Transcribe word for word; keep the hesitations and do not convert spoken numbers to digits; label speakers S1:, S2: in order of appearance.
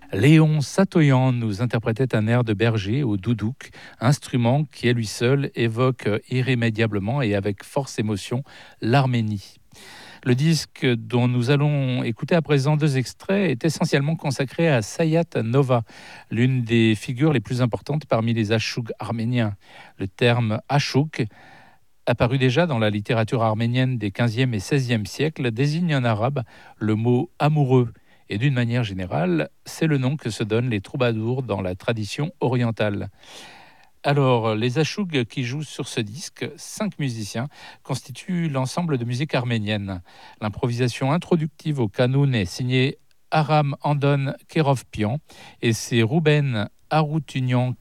S1: Léon Satoyan nous interprétait un air de berger au doudouk, instrument qui à lui seul évoque irrémédiablement et avec force émotion l'Arménie. Le disque dont nous allons écouter à présent deux extraits est essentiellement consacré à Sayat Nova, l'une des figures les plus importantes parmi les achougs arméniens. Le terme achouk, apparu déjà dans la littérature arménienne des quinzième et seizième siècles, désigne en arabe le mot amoureux. Et d'une manière générale, c'est le nom que se donnent les troubadours dans la tradition orientale. Alors, les achougs qui jouent sur ce disque, cinq musiciens, constituent l'ensemble de musique arménienne. L'improvisation introductive au kanoun est signée Aram Andon Kerovpian et c'est Rouben Aroutunian